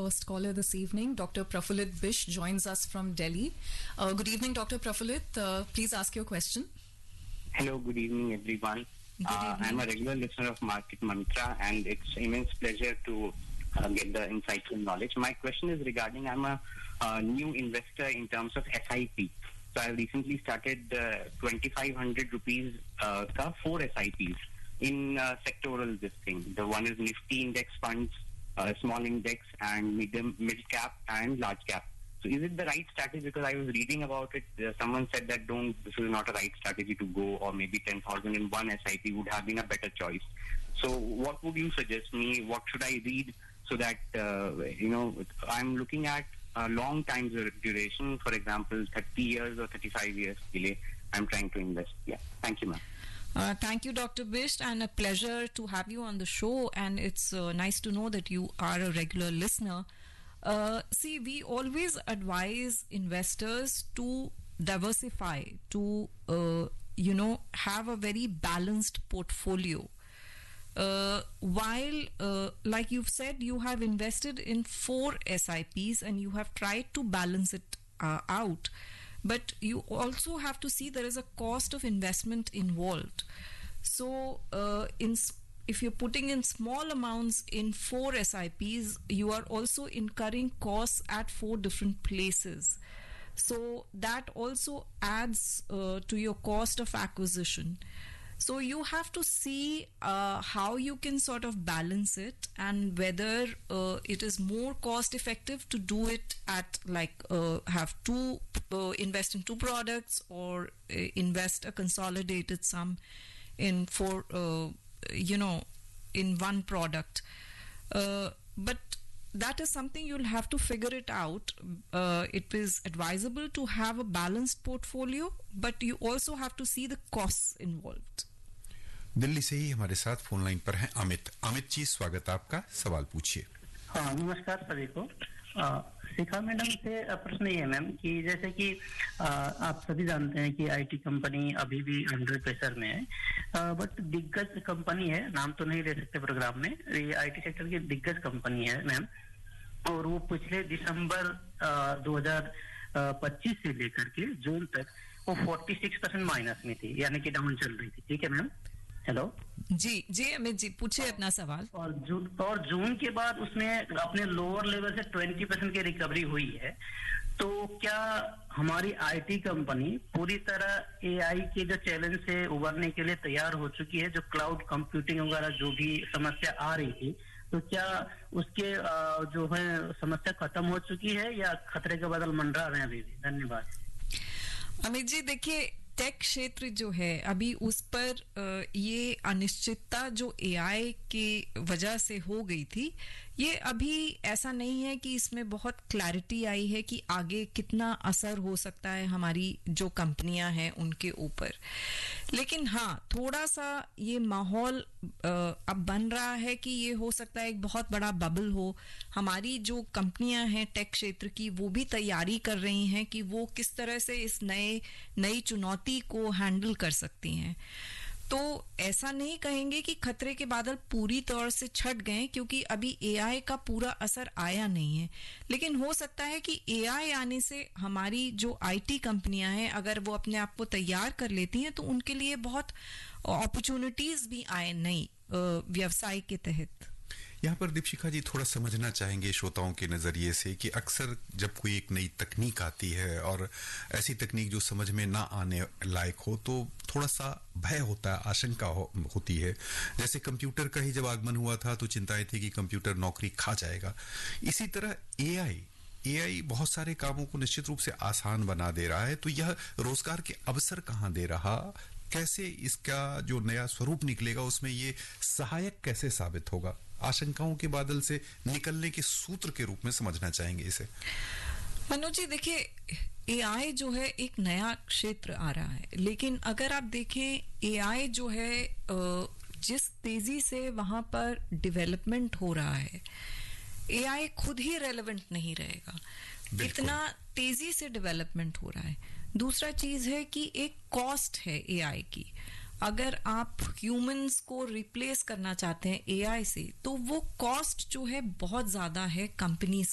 first caller this evening. Dr. Prafulit Bish joins us from Delhi. Good evening, Dr. Prafulit. Please ask your question. Hello, good evening, everyone. Good evening. I'm a regular listener of Market Mantra, and it's immense pleasure to get the insightful knowledge. My question is regarding, I'm a new investor in terms of SIP. So I recently started 2,500 rupees ka 4 SIPs in sectoral this thing. The one is Nifty index funds, small index, and mid cap and large cap. So is it the right strategy? Because I was reading about it. Someone said that this is not a right strategy to go, or maybe 10,000 in one SIP would have been a better choice. So what would you suggest me? What should I read so that, I'm looking at a long time duration, for example, 30 years or 35 years delay. I'm trying to invest. Yeah. Thank you, ma'am. Thank you, Dr. Bish, and a pleasure to have you on the show. And it's nice to know that you are a regular listener. See, we always advise investors to diversify, to, have a very balanced portfolio. While, like you've said, you have invested in 4 SIPs and you have tried to balance it out. But you also have to see there is a cost of investment involved. So, if you're putting in small amounts in 4 SIPs, you are also incurring costs at 4 different places. So that also adds to your cost of acquisition. So you have to see how you can sort of balance it, and whether it is more cost effective to do it at invest in 2 products, or invest a consolidated sum in in one product. But that is something you'll have to figure it out. It is advisable to have a balanced portfolio, but you also have to see the costs involved. Delhi से ही हमारे साथ phone line पर हैं अमित जी, स्वागत आपका, सवाल पूछिए। हाँ, नमस्कार सभी को। शिखा मैडम से प्रश्न ये है मैम कि जैसे कि आप सभी जानते हैं कि आईटी कंपनी अभी भी अंडर प्रेशर में है, बट दिग्गज कंपनी है, नाम तो नहीं ले सकते प्रोग्राम में, ये आईटी सेक्टर की दिग्गज कंपनी है मैम, और वो पिछले दिसंबर 2025 से लेकर के जून तक वो 46% माइनस में थी, यानी कि डाउन चल रही थी। ठीक है मैम, हेलो जी अमित जी, पूछिए अपना सवाल। और जून के बाद उसमें अपने लोअर लेवल से 20% की रिकवरी हुई है। तो क्या हमारी आईटी कंपनी पूरी तरह एआई के जो चैलेंज से उबरने के लिए तैयार हो चुकी है, जो क्लाउड कंप्यूटिंग वगैरह जो भी समस्या आ रही थी, तो क्या उसके जो है समस्या खत्म हो चुकी है या खतरे के बादल मंडरा रहे हैं अभी भी? धन्यवाद। अमित जी, देखिए, टेक क्षेत्र जो है अभी उस पर ये अनिश्चितता जो एआई के वजह से हो गई थी, ये अभी ऐसा नहीं है कि इसमें बहुत क्लैरिटी आई है कि आगे कितना असर हो सकता है हमारी जो कंपनियां हैं उनके ऊपर। लेकिन हाँ, थोड़ा सा ये माहौल अब बन रहा है कि ये हो सकता है एक बहुत बड़ा बबल हो। हमारी जो कंपनियां हैं टेक क्षेत्र की, वो भी तैयारी कर रही हैं कि वो किस तरह से इस नई चुनौती को हैंडल कर सकती हैं। तो ऐसा नहीं कहेंगे कि खतरे के बादल पूरी तौर से छट गए, क्योंकि अभी एआई का पूरा असर आया नहीं है। लेकिन हो सकता है कि एआई आने से हमारी जो आईटी कंपनियां हैं, अगर वो अपने आप को तैयार कर लेती हैं, तो उनके लिए बहुत अपॉर्चुनिटीज भी आए नई व्यवसाय के तहत। यहाँ पर दीपशिखा जी थोड़ा समझना चाहेंगे श्रोताओं के नजरिए से कि अक्सर जब कोई एक नई तकनीक आती है और ऐसी तकनीक जो समझ में ना आने लायक हो, तो थोड़ा सा भय होता है, आशंका होती है। जैसे कंप्यूटर का ही जब आगमन हुआ था तो चिंताएं थी कि कंप्यूटर नौकरी खा जाएगा। इसी तरह एआई बहुत सारे कामों को निश्चित रूप से आसान बना दे रहा है, तो यह रोजगार के अवसर कहाँ दे रहा, कैसे इसका जो नया स्वरूप निकलेगा उसमें ये सहायक कैसे साबित होगा? आशंकाओं के बादल से निकलने के सूत्र के रूप में समझना चाहेंगे इसे। मनोज जी, देखिए, एआई जो है एक नया क्षेत्र आ रहा है, लेकिन अगर आप देखें एआई जो है जिस तेजी से वहां पर डेवलपमेंट हो रहा है, एआई खुद ही रेलेवेंट नहीं रहेगा, इतना तेजी से डेवलपमेंट हो रहा है। दूसरा चीज है कि एक कॉस्ट है एआई की। अगर आप ह्यूमंस को रिप्लेस करना चाहते हैं एआई से, तो वो कॉस्ट जो है बहुत ज्यादा है कंपनीज